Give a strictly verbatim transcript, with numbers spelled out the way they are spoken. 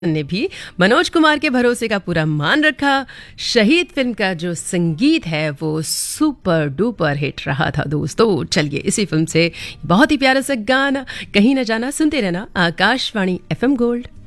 ने भी मनोज कुमार के भरोसे का पूरा मान रखा। शहीद फिल्म का जो संगीत है वो सुपर डुपर हिट रहा था दोस्तों। चलिए इसी फिल्म से बहुत ही प्यारा सा गाना कहीं न जाना सुनते रहना आकाशवाणी एफएम गोल्ड।